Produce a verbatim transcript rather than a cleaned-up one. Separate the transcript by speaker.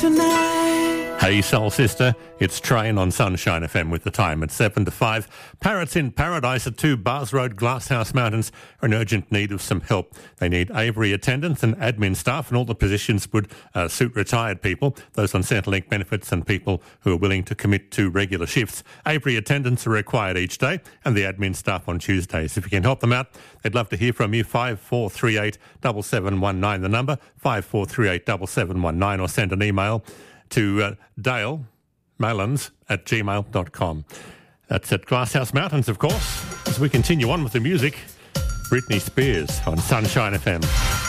Speaker 1: tonight.
Speaker 2: Hey Soul Sister, it's Train on Sunshine F M with the time at seven to five. Parrots in Paradise at two Bars Road Glasshouse Mountains are in urgent need of some help. They need Avery attendants and admin staff, and all the positions would uh, suit retired people, those on Centrelink benefits and people who are willing to commit to regular shifts. Avery attendants are required each day and the admin staff on Tuesdays. If you can help them out, they'd love to hear from you. five four three eight, seven seven one nine, the number, five four three eight, seven seven one nine, or send an email to uh, Dale Malins at gmail dot com. That's at Glasshouse Mountains, of course. As we continue on with the music, Britney Spears on Sunshine F M.